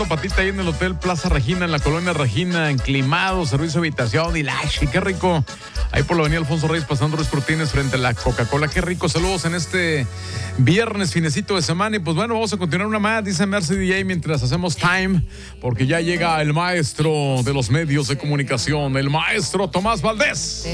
Patita ahí en el Hotel Plaza Regina, en la colonia Regina, enclimado, servicio de habitación y qué rico. Ahí por la avenida Alfonso Reyes, pasando Ruiz Cortines frente a la Coca-Cola. Qué rico, saludos en este viernes, finecito de semana. Y pues bueno, vamos a continuar una más, dice Mercy DJ, mientras hacemos time, porque ya llega el maestro de los medios de comunicación, el maestro Tomás Valdés.